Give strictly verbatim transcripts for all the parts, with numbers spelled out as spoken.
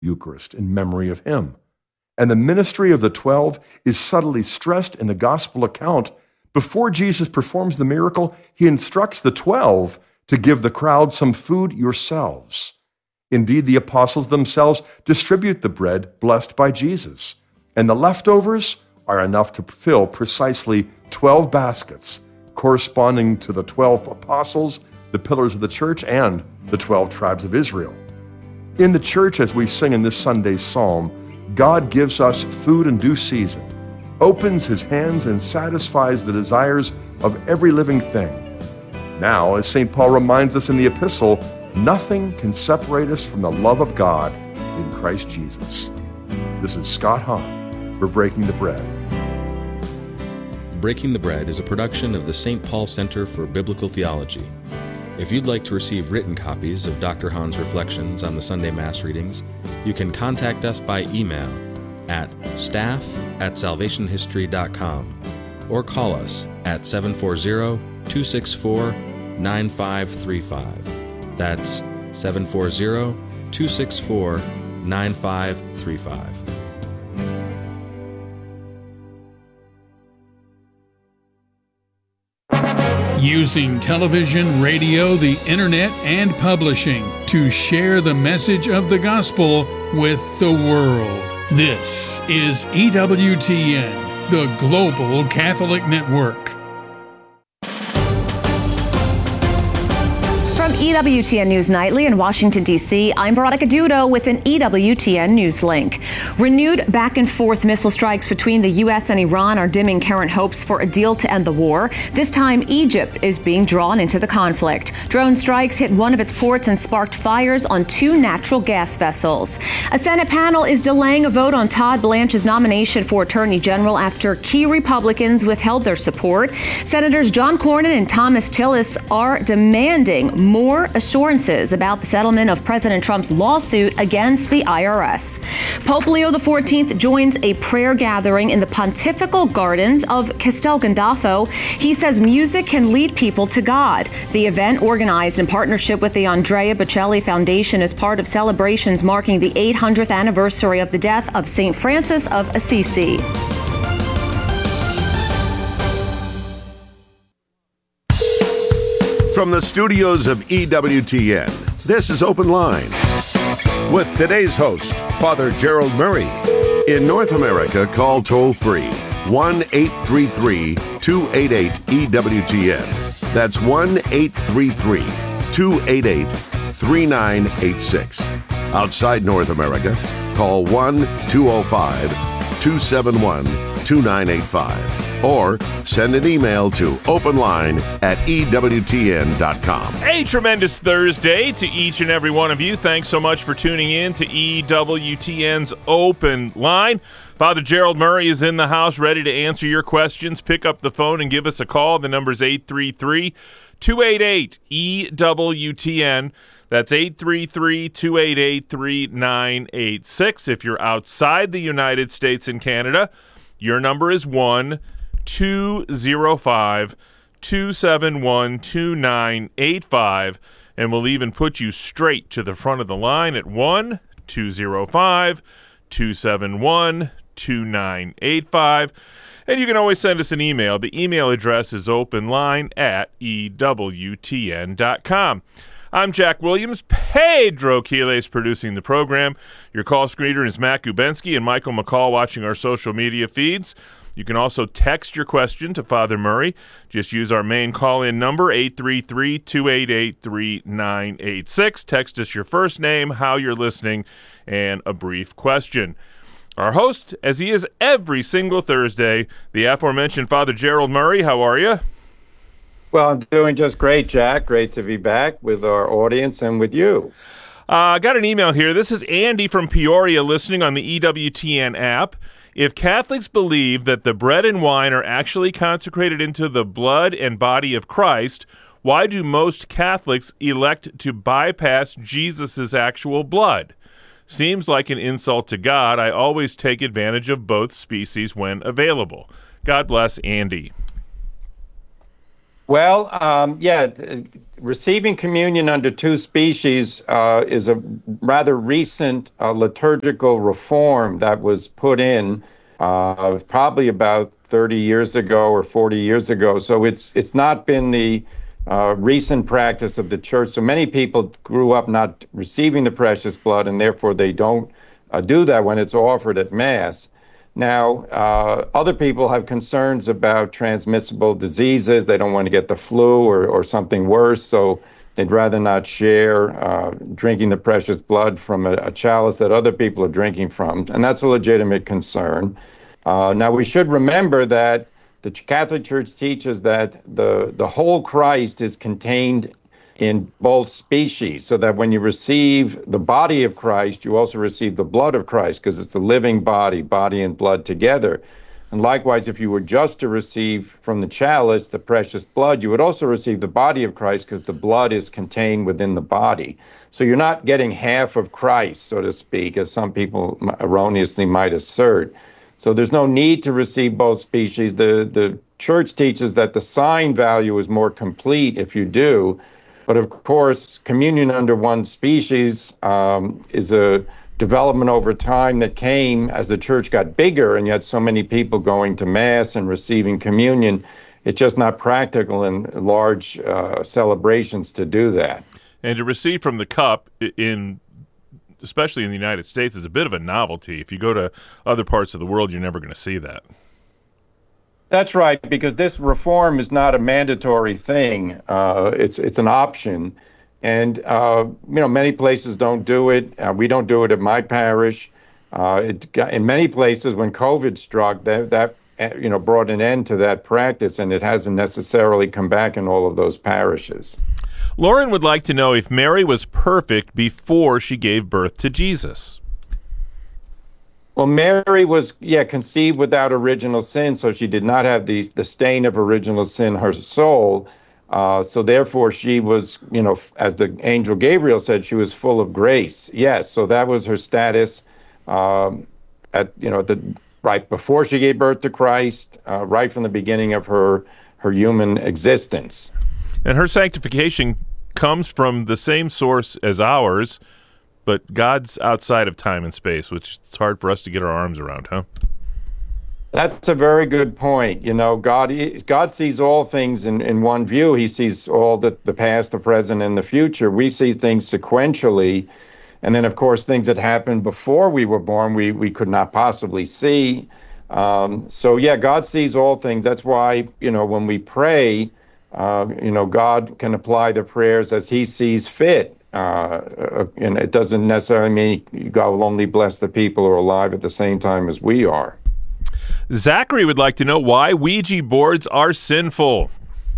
Eucharist in memory of him. And the ministry of the twelve is subtly stressed in the gospel account. Before Jesus performs the miracle, he instructs the twelve to give the crowd some food yourselves. Indeed, the apostles themselves distribute the bread blessed by Jesus, and the leftovers are enough to fill precisely twelve baskets, corresponding to the twelve apostles, the pillars of the church, and the twelve tribes of Israel. In the church, as we sing in this Sunday's psalm, God gives us food in due season, opens his hands and satisfies the desires of every living thing. Now, as Saint Paul reminds us in the epistle, nothing can separate us from the love of God in Christ Jesus. This is Scott Hahn for Breaking the Bread. Breaking the Bread is a production of the Saint Paul Center for Biblical Theology. If you'd like to receive written copies of Doctor Hahn's reflections on the Sunday Mass readings, you can contact us by email at staff at salvation history dot com or call us at seven four zero, two six four, nine five three five. That's seven four zero, two six four, nine five three five. Using television, radio, the internet, and publishing to share the message of the gospel with the world. This is E W T N, the Global Catholic Network. From E W T N News Nightly in Washington, D C, I'm Veronica Dudo with an E W T N News link. Renewed back and forth missile strikes between the U S and Iran are dimming current hopes for a deal to end the war. This time, Egypt is being drawn into the conflict. Drone strikes hit one of its ports and sparked fires on two natural gas vessels. A Senate panel is delaying a vote on Todd Blanche's nomination for Attorney General after key Republicans withheld their support. Senators John Cornyn and Thomas Tillis are demanding more assurances about the settlement of President Trump's lawsuit against the I R S. Pope Leo the fourteenth joins a prayer gathering in the Pontifical Gardens of Castel Gandolfo. He says music can lead people to God. The event, organized in partnership with the Andrea Bocelli Foundation, is part of celebrations marking the eight hundredth anniversary of the death of Saint Francis of Assisi. From the studios of E W T N, this is Open Line with today's host, Father Gerald Murray. In North America, call toll-free one eight three three, two eight eight, E W T N. That's one eight three three, two eight eight, three nine eight six. Outside North America, call one two zero five, two seven one, two nine eight five. Or send an email to openline at E W T N dot com. A tremendous Thursday to each and every one of you. Thanks so much for tuning in to E W T N's Open Line. Father Gerald Murray is in the house ready to answer your questions. Pick up the phone and give us a call. The number's eight three three, two eight eight, E W T N. That's eight three three, two eight eight, three nine eight six. If you're outside the United States and Canada, your number is one two zero five, two seven one, two nine eight five, and we'll even put you straight to the front of the line at one two zero five, two seven one, two nine eight five. And you can always send us an email. The email address is openline at E W T N dot com. I'm Jack Williams. Pedro Quiles producing the program. Your call screener is Matt Gubensky and Michael McCall watching our social media feeds. You can also text your question to Father Murray. Just use our main call-in number, eight three three, two eight eight, three nine eight six. Text us your first name, how you're listening, and a brief question. Our host, as he is every single Thursday, the aforementioned Father Gerald Murray. How are you? Well, I'm doing just great, Jack. Great to be back with our audience and with you. I uh, got an email here. This is Andy from Peoria listening on the E W T N app. If Catholics believe that the bread and wine are actually consecrated into the blood and body of Christ, why do most Catholics elect to bypass Jesus' actual blood? Seems like an insult to God. I always take advantage of both species when available. God bless, Andy. Well, um, yeah, th- receiving communion under two species uh, is a rather recent uh, liturgical reform that was put in uh, probably about thirty years ago or forty years ago. So it's it's not been the uh, recent practice of the church. So many people grew up not receiving the precious blood, and therefore they don't uh, do that when it's offered at Mass. Now, uh, other people have concerns about transmissible diseases. They don't want to get the flu or, or something worse, so they'd rather not share uh, drinking the precious blood from a, a chalice that other people are drinking from, and that's a legitimate concern. Uh, now, we should remember that the Catholic Church teaches that the, the whole Christ is contained in both species, so that when you receive the body of Christ, you also receive the blood of Christ, because it's a living body, body and blood together. And likewise, if you were just to receive from the chalice the precious blood, you would also receive the body of Christ, because the blood is contained within the body. So you're not getting half of Christ, so to speak, as some people erroneously might assert. So there's no need to receive both species. The, the Church teaches that the sign value is more complete if you do. But of course, communion under one species um, is a development over time that came as the church got bigger, and yet so many people going to Mass and receiving communion, it's just not practical in large uh, celebrations to do that. And to receive from the cup, in especially in the United States, is a bit of a novelty. If you go to other parts of the world, you're never going to see that. That's right, because this reform is not a mandatory thing. Uh, it's it's an option, and uh, you know many places don't do it. Uh, we don't do it at my parish. Uh, it got, in many places, when COVID struck, that that you know brought an end to that practice, and it hasn't necessarily come back in all of those parishes. Lauren would like to know if Mary was perfect before she gave birth to Jesus. Well, Mary was, yeah, conceived without original sin, so she did not have the, the stain of original sin, her soul. Uh, so therefore, she was, you know, as the angel Gabriel said, she was full of grace. Yes, so that was her status um, at, you know, the right before she gave birth to Christ, uh, right from the beginning of her her human existence. And her sanctification comes from the same source as ours, but God's outside of time and space, which it's hard for us to get our arms around, huh? That's a very good point. You know, God God sees all things in, in one view. He sees all the, the past, the present, and the future. We see things sequentially. And then, of course, things that happened before we were born, we, we could not possibly see. Um, so, yeah, God sees all things. That's why, you know, when we pray, uh, you know, God can apply the prayers as he sees fit. Uh, and it doesn't necessarily mean God will only bless the people who are alive at the same time as we are. Zachary would like to know why Ouija boards are sinful.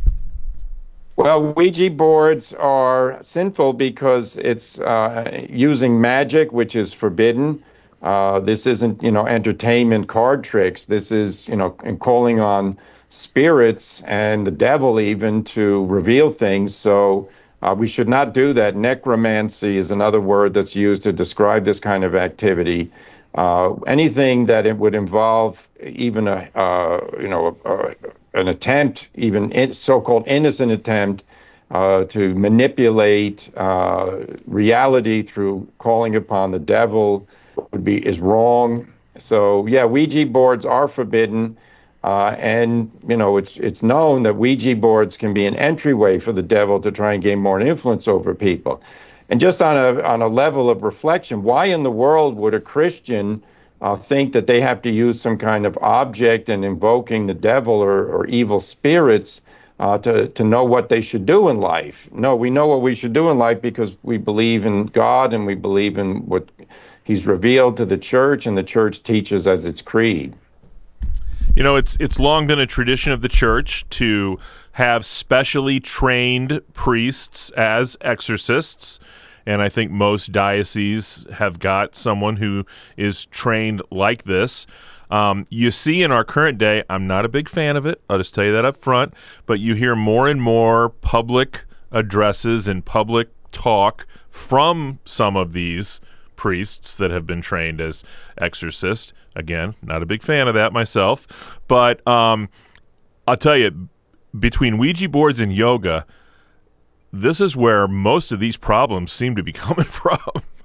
Well, Ouija boards are sinful because it's uh, using magic, which is forbidden. Uh, this isn't, you know, entertainment card tricks. This is, you know, calling on spirits and the devil even to reveal things. So Uh, we should not do that. Necromancy is another word that's used to describe this kind of activity. Uh, anything that it would involve even a, uh, you know, a, a, an attempt, even in, so-called innocent attempt, uh, to manipulate uh, reality through calling upon the devil would be is wrong. So yeah, Ouija boards are forbidden. Uh, and, you know, it's it's known that Ouija boards can be an entryway for the devil to try and gain more influence over people. And just on a on a level of reflection, why in the world would a Christian uh, think that they have to use some kind of object and invoking the devil or, or evil spirits uh, to, to know what they should do in life? No, we know what we should do in life because we believe in God and we believe in what he's revealed to the church and the church teaches as its creed. You know, it's it's long been a tradition of the church to have specially trained priests as exorcists, and I think most dioceses have got someone who is trained like this. Um, you see in our current day, I'm not a big fan of it, I'll just tell you that up front, but you hear more and more public addresses and public talk from some of these priests that have been trained as exorcists. Again, not a big fan of that myself, but um, I'll tell you, between Ouija boards and yoga, this is where most of these problems seem to be coming from.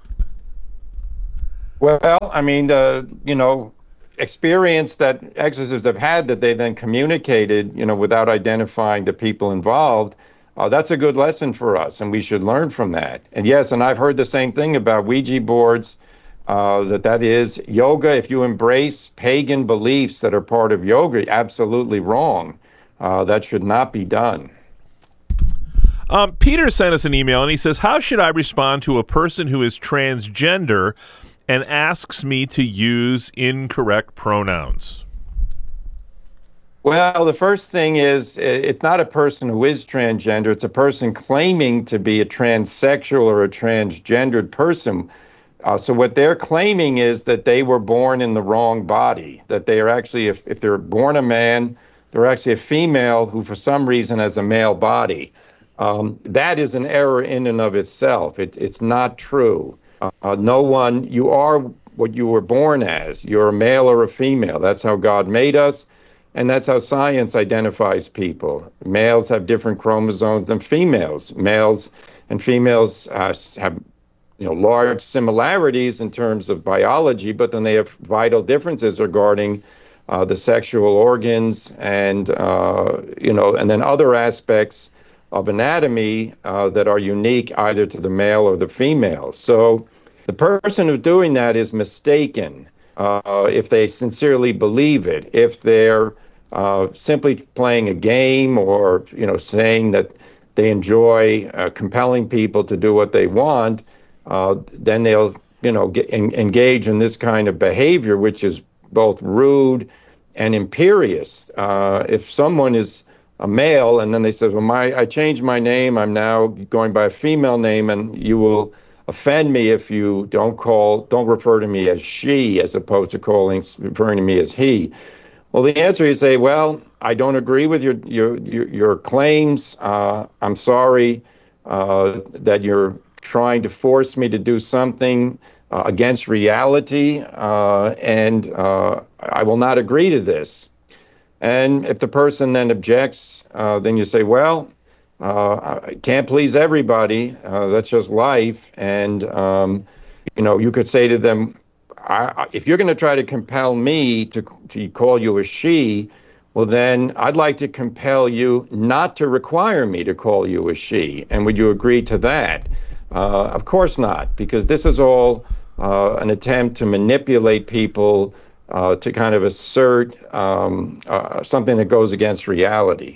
Well, I mean, uh, you know, experience that exorcists have had that they then communicated, you know, without identifying the people involved, uh, that's a good lesson for us, and we should learn from that. And yes, and I've heard the same thing about Ouija boards, uh, that that is yoga. If you embrace pagan beliefs that are part of yoga, absolutely wrong. Uh, that should not be done. Um, Peter sent us an email, and he says, how should I respond to a person who is transgender and asks me to use incorrect pronouns? Well, the first thing is, it's not a person who is transgender. It's a person claiming to be a transsexual or a transgendered person. Uh, so what they're claiming is that they were born in the wrong body, that they are actually, if, if they're born a man, they're actually a female who for some reason has a male body. Um, that is an error in and of itself. It, it's not true. Uh, no one, you are what you were born as. You're a male or a female. That's how God made us, and that's how science identifies people. Males have different chromosomes than females. Males and females uh, have, you know, large similarities in terms of biology, but then they have vital differences regarding uh, the sexual organs and, uh, you know, and then other aspects of anatomy uh, that are unique either to the male or the female. So the person who's doing that is mistaken uh, if they sincerely believe it. If they're uh, simply playing a game or, you know, saying that they enjoy uh, compelling people to do what they want, uh, then they'll, you know, get, en- engage in this kind of behavior, which is both rude and imperious. Uh, if someone is a male, and then they said, well, my, I changed my name, I'm now going by a female name, and you will offend me if you don't call, don't refer to me as she, as opposed to calling, referring to me as he. Well, the answer is say, well, I don't agree with your your your, your claims. Uh, I'm sorry uh, that you're trying to force me to do something uh, against reality, uh, and uh, I will not agree to this. And if the person then objects, uh, then you say, well, uh, I can't please everybody. Uh, that's just life. And, um, you know, you could say to them, I, if you're going to try to compel me to, to call you a she, well, then I'd like to compel you not to require me to call you a she. And would you agree to that? Uh, of course not, because this is all uh, an attempt to manipulate people Uh, to kind of assert um, uh, something that goes against reality.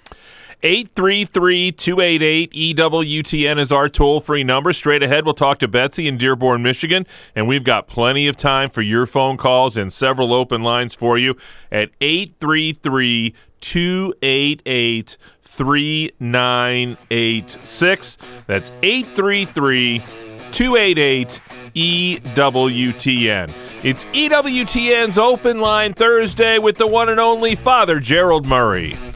eight three three, two eight eight, E W T N is our toll-free number. Straight ahead, we'll talk to Betsy in Dearborn, Michigan, and we've got plenty of time for your phone calls and several open lines for you at eight three three, two eight eight, three nine eight six. That's eight three three, two eight eight, E W T N. It's E W T N's Open Line Thursday with the one and only Father Gerald Murray.